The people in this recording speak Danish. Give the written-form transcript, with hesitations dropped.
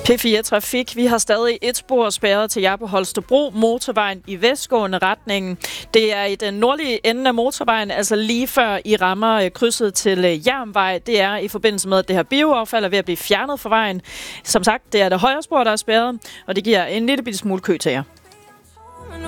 P4 Trafik. Vi har stadig et spor spærret til jer på Holstebro, motorvejen i vestgående retningen. Det er i den nordlige ende af motorvejen, altså lige før I rammer krydset til Jernvej. Det er i forbindelse med, at det her bioaffald er ved at blive fjernet fra vejen. Som sagt, det er det højre spor, der er spærret, og det giver en lille bitte smule kø til jer.